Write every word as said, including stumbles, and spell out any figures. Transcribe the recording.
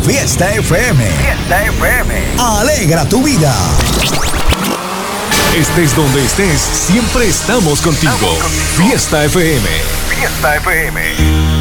Fiesta F M. Fiesta F M. Alegra tu vida. Estés donde estés, siempre estamos contigo. Estamos contigo. Fiesta F M. Fiesta F M.